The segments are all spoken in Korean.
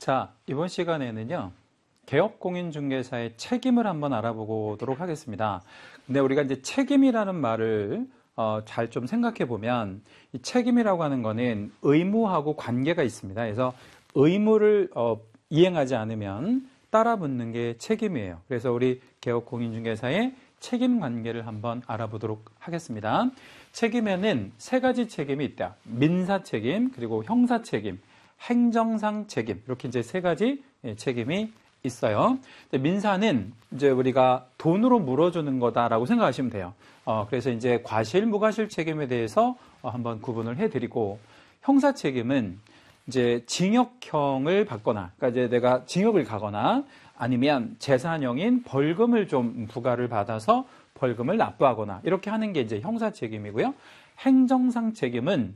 자, 이번 시간에는요, 개업공인중개사의 책임을 한번 알아보도록 하겠습니다. 근데 우리가 이제 책임이라는 말을 잘 좀 생각해 보면, 이 책임이라고 하는 거는 의무하고 관계가 있습니다. 그래서 의무를 이행하지 않으면 따라붙는 게 책임이에요. 그래서 우리 개업공인중개사의 책임 관계를 한번 알아보도록 하겠습니다. 책임에는 세 가지 책임이 있다. 민사 책임, 그리고 형사 책임, 행정상 책임, 이렇게 이제 세 가지 책임이 있어요. 민사는 이제 우리가 돈으로 물어주는 거다라고 생각하시면 돼요. 그래서 이제 과실, 무과실 책임에 대해서 한번 구분을 해드리고, 형사 책임은 이제 징역형을 받거나, 그러니까 이제 내가 징역을 가거나 아니면 재산형인 벌금을 좀 부과를 받아서 벌금을 납부하거나 이렇게 하는 게 이제 형사 책임이고요. 행정상 책임은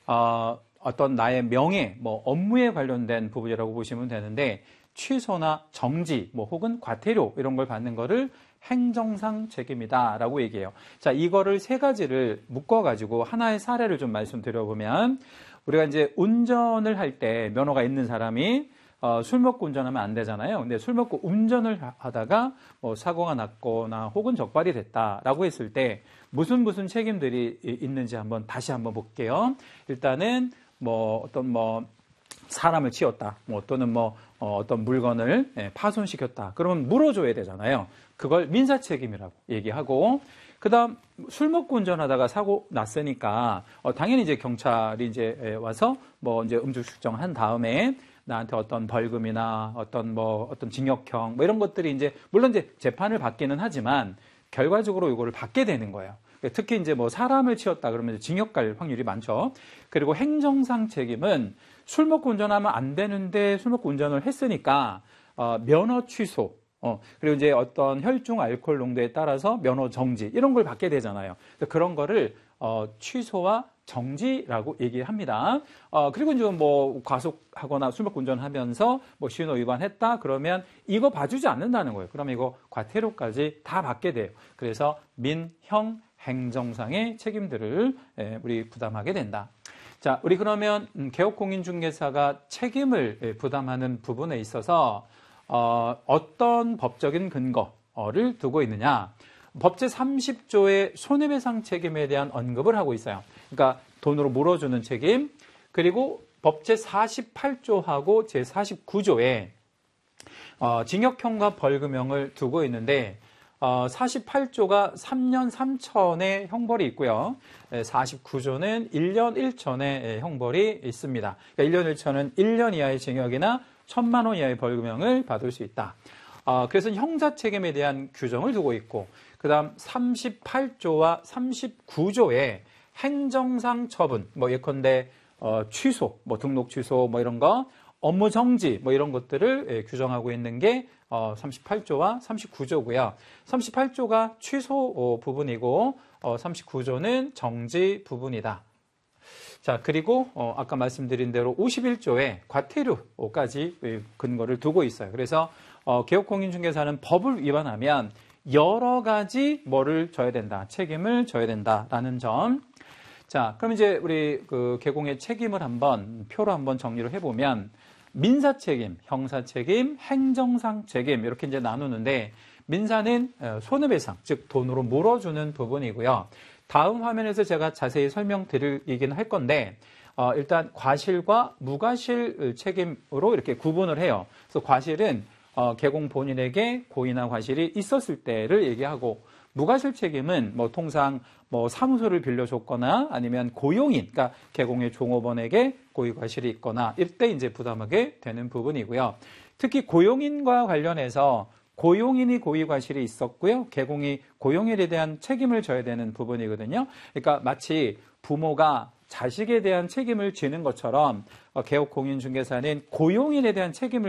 어떤 나의 명예, 뭐 업무에 관련된 부분이라고 보시면 되는데, 취소나 정지, 뭐 혹은 과태료 이런 걸 받는 거를 행정상 책임이다라고 얘기해요. 자, 이거를 세 가지를 묶어가지고 하나의 사례를 좀 말씀드려보면, 우리가 이제 운전을 할 때 면허가 있는 사람이 술 먹고 운전하면 안 되잖아요. 근데 술 먹고 운전을 하다가 뭐 사고가 났거나 혹은 적발이 됐다라고 했을 때 무슨 책임들이 있는지 다시 한번 볼게요. 일단은 뭐 어떤 사람을 치었다, 뭐 또는 어떤 물건을 파손시켰다. 그러면 물어줘야 되잖아요. 그걸 민사 책임이라고 얘기하고, 그다음 술 먹고 운전하다가 사고 났으니까 당연히 이제 경찰이 이제 와서 뭐 이제 음주 측정한 다음에 나한테 어떤 벌금이나 어떤 징역형 이런 것들이 이제 물론 이제 재판을 받기는 하지만 결과적으로 이거를 받게 되는 거예요. 특히 이제 사람을 치었다 그러면 징역 갈 확률이 많죠. 그리고 행정상 책임은 술 먹고 운전하면 안 되는데 술 먹고 운전을 했으니까 면허 취소, 그리고 이제 어떤 혈중 알코올 농도에 따라서 면허 정지 이런 걸 받게 되잖아요. 그런 거를 취소와 정지라고 얘기합니다. 그리고 이제 과속하거나 술 먹고 운전하면서 신호 위반했다 그러면 이거 봐주지 않는다는 거예요. 그러면 이거 과태료까지 다 받게 돼요. 그래서 민, 형, 행정상의 책임들을 우리 부담하게 된다. 자, 우리 그러면 개업공인중개사가 책임을 부담하는 부분에 있어서 어떤 법적인 근거를 두고 있느냐? 법 제30조의 손해배상 책임에 대한 언급을 하고 있어요. 그러니까 돈으로 물어주는 책임, 그리고 법 제48조하고 제49조에 징역형과 벌금형을 두고 있는데 48조가 3년 3천의 형벌이 있고요. 49조는 1년 1천의 형벌이 있습니다. 그러니까 1년 1천은 1년 이하의 징역이나 1,000만 원 이하의 벌금형을 받을 수 있다. 그래서 형사 책임에 대한 규정을 두고 있고, 그 다음 38조와 39조에 행정상 처분, 예컨대 취소, 등록 취소 이런 거, 업무 정지 이런 것들을 규정하고 있는 게 38조와 39조고요. 38조가 취소 부분이고 39조는 정지 부분이다. 자, 그리고 아까 말씀드린 대로 51조에 과태료까지 근거를 두고 있어요. 그래서 개업공인중개사는 법을 위반하면 여러 가지 뭐를 져야 된다, 책임을 져야 된다라는 점. 자, 그럼 이제 우리 개공의 책임을 표로 한번 정리를 해보면, 민사 책임, 형사 책임, 행정상 책임 이렇게 이제 나누는데, 민사는 손해배상, 즉 돈으로 물어주는 부분이고요. 다음 화면에서 제가 자세히 설명드리긴 할 건데, 일단 과실과 무과실 책임으로 이렇게 구분을 해요. 그래서 과실은 개공 본인에게 고의나 과실이 있었을 때를 얘기하고, 무과실 책임은 통상 사무소를 빌려줬거나 아니면 고용인, 그러니까 개공의 종업원에게 고의 과실이 있거나 이때 이제 부담하게 되는 부분이고요. 특히 고용인과 관련해서 고용인이 고의 과실이 있었고요. 개공이 고용인에 대한 책임을 져야 되는 부분이거든요. 그러니까 마치 부모가 자식에 대한 책임을 지는 것처럼 개업공인중개사는 고용인에 대한 책임을